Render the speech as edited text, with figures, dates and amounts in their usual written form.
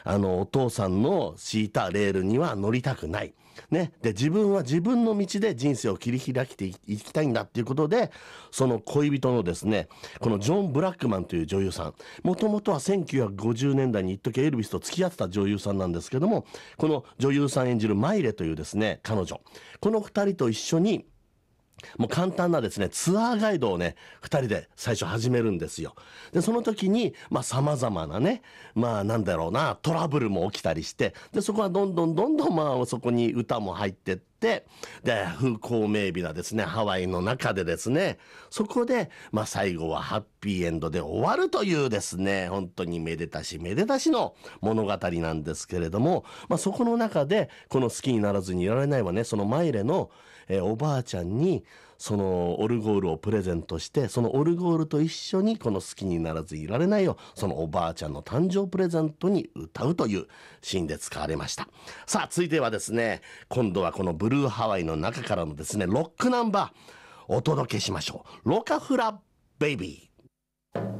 お父さんの敷いたレールには乗りたくない。ね。で、自分は自分の道で人生を切り開いていきたいんだっていうことで、その恋人のですね、このジョン・ブラックマンという女優さん、もともとは1950年代に一時エルビスと付き合ってた女優さんなんですけども、この女優さん演じるマイレというですね、彼女。この二人と一緒に、もう簡単なですね、ツアーガイドをね、二人で最初始めるんですよ。で、その時に、様々なね、なんだろうな、トラブルも起きたりして、で、そこはどんどんそこに歌も入ってって、で、風光明媚なですね、ハワイの中でですね、そこで、最後はハッピーエンドで終わるというですね、本当にめでたしの物語なんですけれども、そこの中で、この好きにならずにいられないはね、そのマイレの、おばあちゃんに、そのオルゴールをプレゼントして、そのオルゴールと一緒にこの好きにならずいられないを、そのおばあちゃんの誕生プレゼントに歌うというシーンで使われました。さあ、続いてはですね、今度はこのブルーハワイの中からのですね、ロックナンバー、お届けしましょう。ロカフラベイビー。